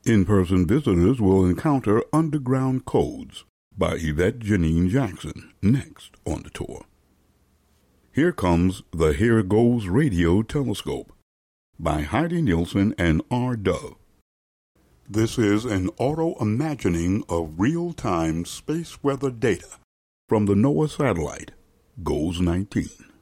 In-person visitors will encounter underground codes by Yvette Janine Jackson, next on the tour. Here comes the Here Goes Radio Telescope by Heidi Nielsen and R. Dove. This is an auto-imagining of real-time space weather data from the NOAA satellite, GOES 19.